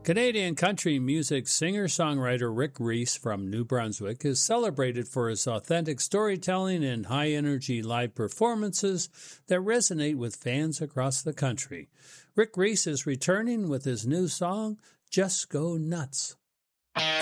Canadian country music singer-songwriter Rick Reese from New Brunswick is celebrated for his authentic storytelling and high-energy live performances that resonate with fans across the country. Rick Reese is returning with his new song, Just Go Nuts.